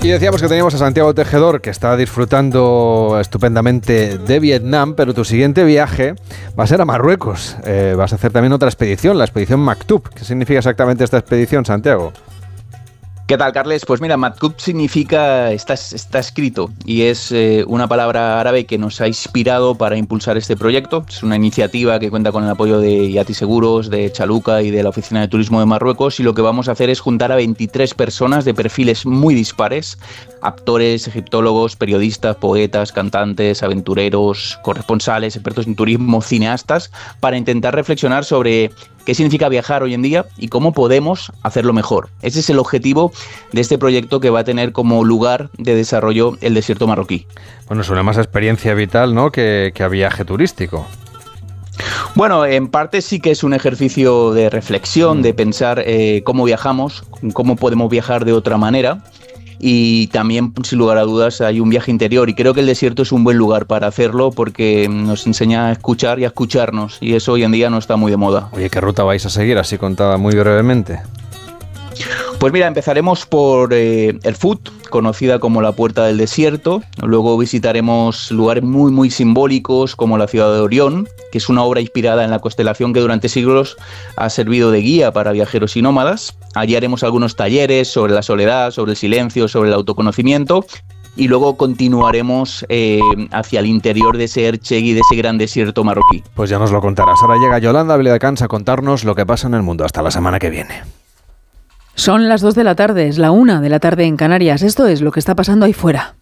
Y decíamos que teníamos a Santiago Tejedor, que está disfrutando estupendamente de Vietnam, pero tu siguiente viaje va a ser a Marruecos. Vas a hacer también otra expedición, la expedición Maktub. ¿Qué significa exactamente esta expedición, Santiago? ¿Qué tal, Carles? Pues mira, Maktub significa, está escrito, y es una palabra árabe que nos ha inspirado para impulsar este proyecto. Es una iniciativa que cuenta con el apoyo de Yati Seguros, de Chaluca y de la Oficina de Turismo de Marruecos, y lo que vamos a hacer es juntar a 23 personas de perfiles muy dispares: actores, egiptólogos, periodistas, poetas, cantantes, aventureros, corresponsales, expertos en turismo, cineastas, para intentar reflexionar sobre qué significa viajar hoy en día y cómo podemos hacerlo mejor. Ese es el objetivo de este proyecto, que va a tener como lugar de desarrollo el desierto marroquí. Bueno, suena más a experiencia vital, ¿no?, que a viaje turístico. Bueno, en parte sí que es un ejercicio de reflexión, de pensar cómo viajamos, cómo podemos viajar de otra manera. Y también, sin lugar a dudas, hay un viaje interior, y creo que el desierto es un buen lugar para hacerlo, porque nos enseña a escuchar y a escucharnos, y eso hoy en día no está muy de moda. Oye, ¿qué ruta vais a seguir, así contada muy brevemente? Pues mira, empezaremos por el Fut, conocida como la Puerta del Desierto. Luego visitaremos lugares muy muy simbólicos como la ciudad de Orión, que es una obra inspirada en la constelación que durante siglos ha servido de guía para viajeros y nómadas. Allí haremos algunos talleres sobre la soledad, sobre el silencio, sobre el autoconocimiento. Y luego continuaremos hacia el interior de ese Erchegui, de ese gran desierto marroquí. Pues ya nos lo contarás. Ahora llega Yolanda Viladecans a contarnos lo que pasa en el mundo. Hasta la semana que viene. Son las 2 de la tarde, es la 1 de la tarde en Canarias. Esto es lo que está pasando ahí fuera.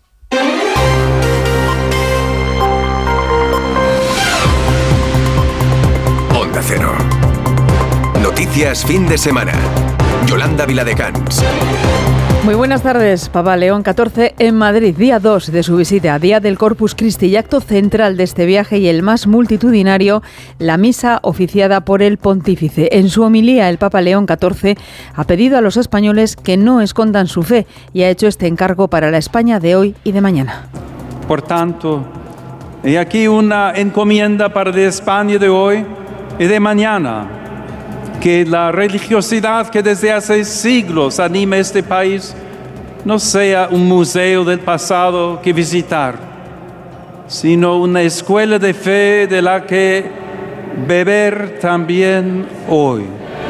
Onda Cero. Noticias fin de semana. Yolanda Viladecans. Muy buenas tardes. Papa León XIV en Madrid, día 2 de su visita, día del Corpus Christi, y acto central de este viaje y el más multitudinario, la misa oficiada por el pontífice. En su homilía, el Papa León XIV ha pedido a los españoles que no escondan su fe y ha hecho este encargo para la España de hoy y de mañana. Por tanto, he aquí una encomienda para la España de hoy y de mañana. Que la religiosidad que desde hace siglos anima este país no sea un museo del pasado que visitar, sino una escuela de fe de la que beber también hoy.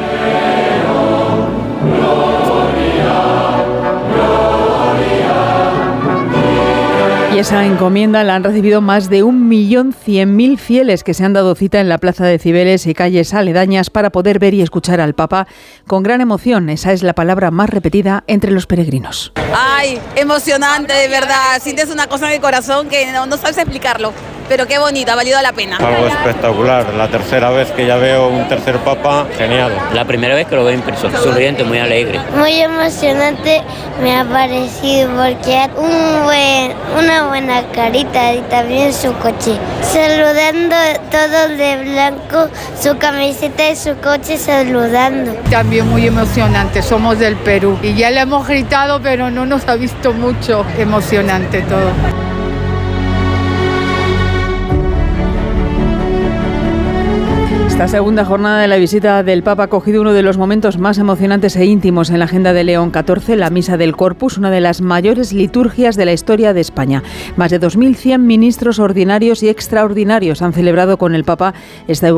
Y esa encomienda la han recibido más de 1.100.000 fieles que se han dado cita en la Plaza de Cibeles y calles aledañas para poder ver y escuchar al Papa con gran emoción. Esa es la palabra más repetida entre los peregrinos. ¡Ay, emocionante, de verdad! Sientes una cosa en el corazón que no sabes explicarlo. Pero qué bonito, ha valido la pena. Algo espectacular, la tercera vez que ya veo un tercer papa, genial. La primera vez que lo veo en persona, sonriente, muy alegre. Muy emocionante me ha parecido porque una buena carita y también su coche. Saludando todos de blanco, su camiseta y su coche saludando. También muy emocionante, somos del Perú y ya le hemos gritado pero no nos ha visto mucho. Emocionante todo. Esta segunda jornada de la visita del Papa ha cogido uno de los momentos más emocionantes e íntimos en la agenda de León XIV, la Misa del Corpus, una de las mayores liturgias de la historia de España. Más de 2.100 ministros ordinarios y extraordinarios han celebrado con el Papa esta